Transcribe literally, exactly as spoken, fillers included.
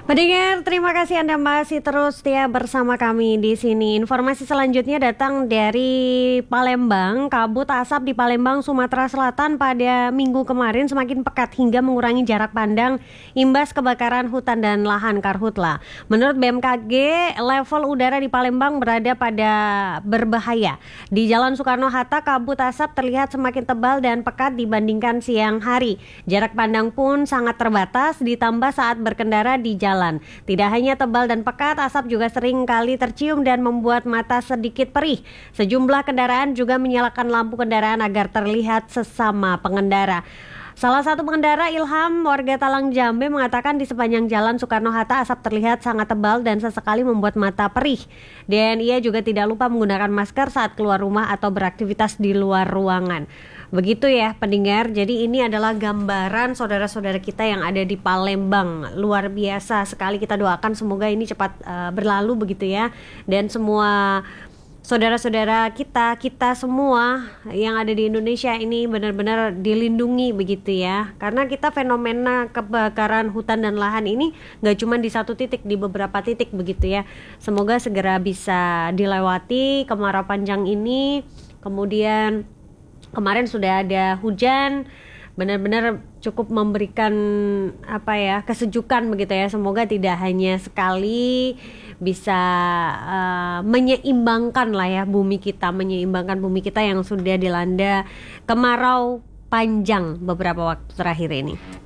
Pendengar, terima kasih Anda masih terus setia bersama kami di sini. Informasi selanjutnya datang dari Palembang. Kabut asap di Palembang, Sumatera Selatan pada minggu kemarin semakin pekat hingga mengurangi jarak pandang imbas kebakaran hutan dan lahan karhutla. Menurut B M K G, level udara di Palembang berada pada berbahaya. Di Jalan Soekarno-Hatta, kabut asap terlihat semakin tebal dan pekat dibandingkan siang hari. Jarak pandang pun sangat terbatas ditambah saat berkendara di jalan. Tidak hanya tebal dan pekat, asap juga sering kali tercium dan membuat mata sedikit perih. Sejumlah kendaraan juga menyalakan lampu kendaraan agar terlihat sesama pengendara. Salah satu pengendara, Ilham, warga Talang Jambe, mengatakan di sepanjang jalan Soekarno-Hatta asap terlihat sangat tebal dan sesekali membuat mata perih. Dan ia juga tidak lupa menggunakan masker saat keluar rumah atau beraktivitas di luar ruangan. Begitu ya pendengar, jadi ini adalah gambaran saudara-saudara kita yang ada di Palembang. Luar biasa sekali, kita doakan semoga ini cepat uh, berlalu begitu ya. Dan semua saudara-saudara kita, kita semua yang ada di Indonesia ini benar-benar dilindungi begitu ya. Karena kita fenomena kebakaran hutan dan lahan ini gak cuma di satu titik, di beberapa titik begitu ya. Semoga segera bisa dilewati kemarau panjang ini. Kemudian kemarin sudah ada hujan, benar-benar cukup memberikan apa ya, kesejukan begitu ya. Semoga tidak hanya sekali bisa uh, menyeimbangkan lah ya bumi kita, menyeimbangkan bumi kita yang sudah dilanda kemarau panjang beberapa waktu terakhir ini.